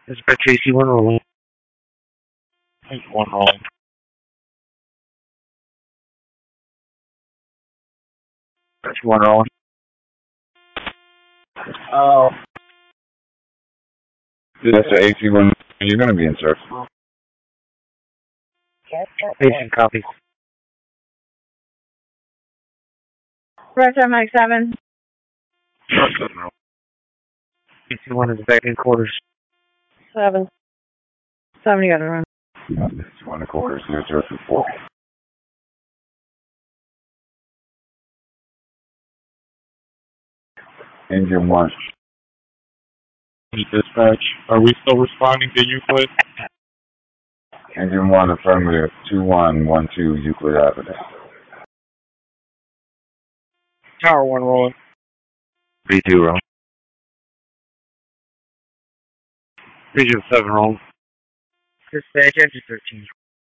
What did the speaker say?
Dispatch AC1 rolling. AC1 rolling. AC1 rolling. Oh. That's the AC1. You're going to be in circle. Patient copy. Rest of Mike 7. AC1 is back in quarters. 7. 7, you gotta run. AC1 quarters, near circle 4. Engine 1. Dispatch, are we still responding to Euclid? Engine 1, affirmative, 2112 Euclid Avenue. Tower 1 rolling. B2 rolling. Region 7 rolling. Dispatch, engine 13.